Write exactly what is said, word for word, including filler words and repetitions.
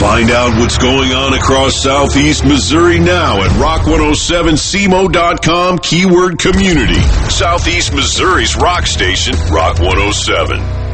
Find out what's going on across Southeast Missouri now at rock one oh seven c m o dot com, keyword community. Southeast Missouri's rock station, Rock one oh seven.